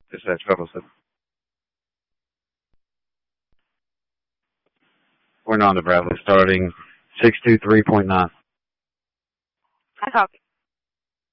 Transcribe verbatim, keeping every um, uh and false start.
Dispatch five oh seven. We're on to Bradley, starting six two three point nine. I copy.